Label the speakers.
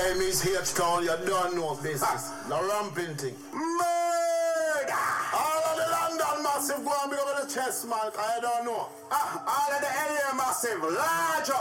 Speaker 1: Time is H-Town, you don't know business. The ramping thing. Murder! All of the London massive go and be over the chest, man, I don't know.
Speaker 2: All of the area massive, large up.